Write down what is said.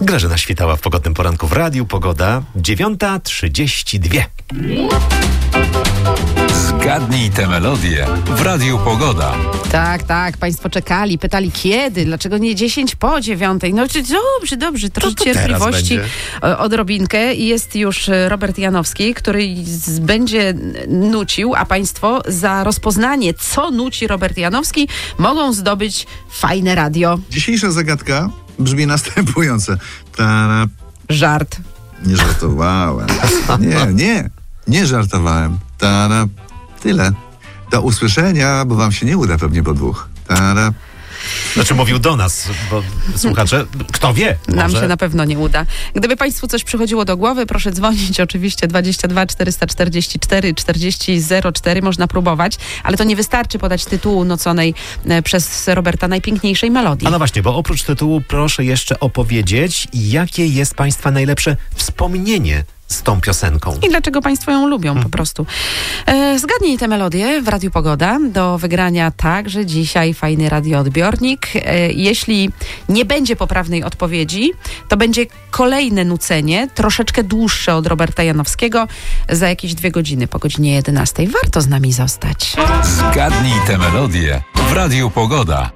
Grażyna Świtała w Pogodnym Poranku w Radiu Pogoda, 9:32. Zgadnij tę melodię w Radiu Pogoda. Tak, państwo czekali, pytali kiedy, dlaczego nie 10:50. No dobrze, trochę to cierpliwości, teraz odrobinkę. I jest już Robert Janowski, który będzie nucił, a państwo za rozpoznanie, co nuci Robert Janowski, mogą zdobyć fajne radio. Dzisiejsza zagadka brzmi następująco. Żart. Nie żartowałem. Nie żartowałem. Tyle. Do usłyszenia, bo wam się nie uda pewnie po dwóch. Znaczy mówił do nas, bo słuchacze, kto wie, Nam może... się na pewno nie uda. Gdyby państwu coś przychodziło do głowy, proszę dzwonić oczywiście 22 444 40 04. Można próbować, ale to nie wystarczy podać tytułu nuconej przez Roberta najpiękniejszej melodii. A no właśnie, bo oprócz tytułu proszę jeszcze opowiedzieć, jakie jest państwa najlepsze wspomnienie z tą piosenką. I dlaczego państwo ją lubią po prostu. Zgadnij tę melodię w Radiu Pogoda. Do wygrania także dzisiaj fajny radioodbiornik. Jeśli nie będzie poprawnej odpowiedzi, to będzie kolejne nucenie, troszeczkę dłuższe od Roberta Janowskiego, za jakieś 2 godziny, po godzinie 11. Warto z nami zostać. Zgadnij tę melodię w Radiu Pogoda.